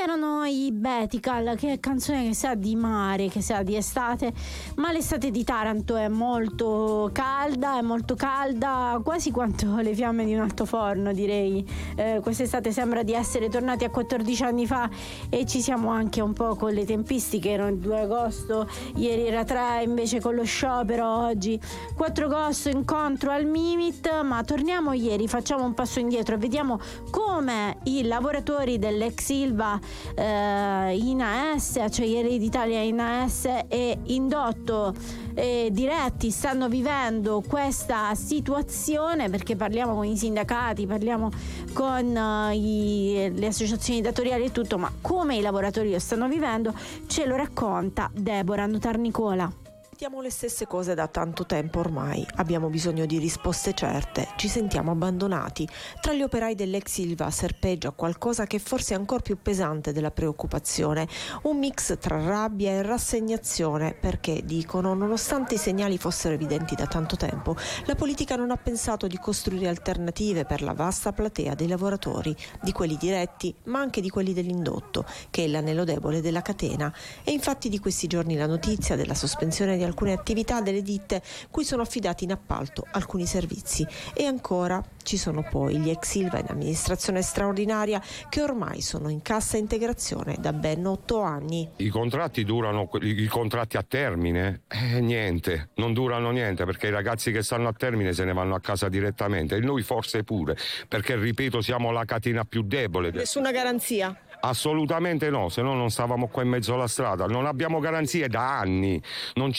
erano i Betical, che canzone che sa di mare, che sa di estate, ma l'estate di Taranto è molto calda, quasi quanto le fiamme di un altoforno, direi. Quest'estate sembra di essere tornati a 14 anni fa e ci siamo anche un po' con le tempistiche. Erano il 2 agosto, ieri era 3, invece con lo sciopero oggi 4 agosto incontro al Mimit. Ma torniamo ieri, facciamo un passo indietro e vediamo come i lavoratori dell'ex Ilva in AS, Acciaierie d'Italia in AS e Indotto diretti stanno vivendo questa situazione, perché parliamo con i sindacati, parliamo con le associazioni datoriali e tutto, ma come i lavoratori lo stanno vivendo ce lo racconta Deborah Notarnicola. Sentiamo le stesse cose da tanto tempo ormai, abbiamo bisogno di risposte certe, ci sentiamo abbandonati. Tra gli operai dell'ex Ilva serpeggia qualcosa che forse è ancora più pesante della preoccupazione, un mix tra rabbia e rassegnazione, perché, dicono, nonostante i segnali fossero evidenti da tanto tempo, la politica non ha pensato di costruire alternative per la vasta platea dei lavoratori, di quelli diretti ma anche di quelli dell'indotto, che è l'anello debole della catena. E infatti di questi giorni la notizia della sospensione di alcune attività delle ditte cui sono affidati in appalto alcuni servizi. E ancora ci sono poi gli ex Ilva in amministrazione straordinaria che ormai sono in cassa integrazione da ben 8 anni. I contratti durano, i contratti a termine? Niente, non durano niente, perché i ragazzi che stanno a termine se ne vanno a casa direttamente e noi forse pure, perché ripeto siamo la catena più debole. Nessuna garanzia? Assolutamente no, se no non stavamo qua in mezzo alla strada, non abbiamo garanzie da anni, non